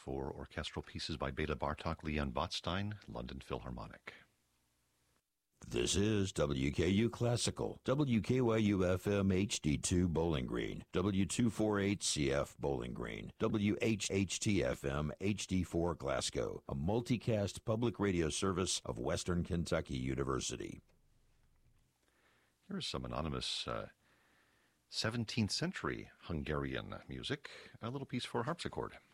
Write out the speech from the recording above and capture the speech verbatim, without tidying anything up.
for orchestral pieces by Bela Bartok, Leon Botstein, London Philharmonic. This is W K U Classical, W K Y U F M H D two Bowling Green, W two forty-eight C F Bowling Green, W H H T F M H D four Glasgow, a multicast public radio service of Western Kentucky University. Here's some anonymous uh, seventeenth century Hungarian music, a little piece for harpsichord.